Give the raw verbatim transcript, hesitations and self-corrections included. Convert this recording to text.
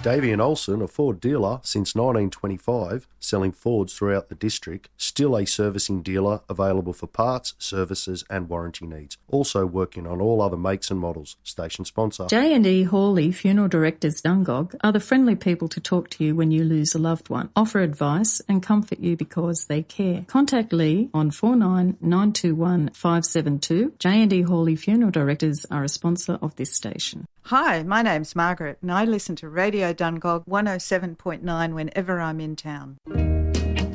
Davey and Olsen, a Ford dealer since nineteen twenty-five, selling Fords throughout the district, still a servicing dealer available for parts, services and warranty needs. Also working on all other makes and models. Station sponsor. J and E Hawley Funeral Directors Dungog are the friendly people to talk to you when you lose a loved one, offer advice and comfort you because they care. Contact Lee on four nine nine two one five seven two. J and E Hawley Funeral Directors are a sponsor of this station. Hi, my name's Margaret and I listen to Radio Dungog one oh seven point nine whenever I'm in town.